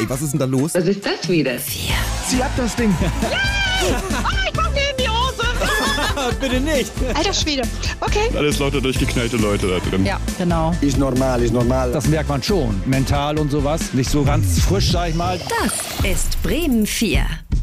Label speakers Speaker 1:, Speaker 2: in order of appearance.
Speaker 1: Ey, was ist denn da los?
Speaker 2: Was ist das wieder?
Speaker 3: Zieh ab das Ding.
Speaker 4: Ich komm mir in die Hose.
Speaker 1: Bitte nicht.
Speaker 4: Alter Schwede. Okay.
Speaker 5: Alles lauter durchgeknallte Leute da drin.
Speaker 4: Ja, genau.
Speaker 3: Ist normal, ist normal. Das merkt man schon. Mental und sowas. Nicht so ganz frisch, sag ich mal.
Speaker 6: Das ist Bremen 4.